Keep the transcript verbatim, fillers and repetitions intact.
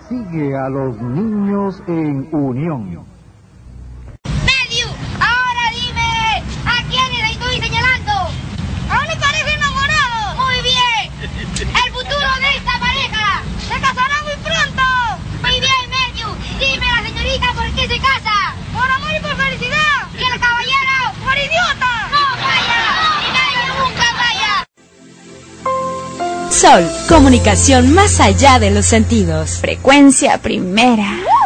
sigue a los niños en unión. Matthew, ahora dime, ¿a quiénes estoy señalando? ¿A un parece enamorado? Muy bien, el futuro de esta pareja se casará muy pronto. Muy bien, Matthew, dime a la señorita por qué se casa. Por amor y por felicidad. Y el caballero, por idiota. No vaya, y nadie nunca vaya. Sol, comunicación más allá de los sentidos. Frecuencia primera.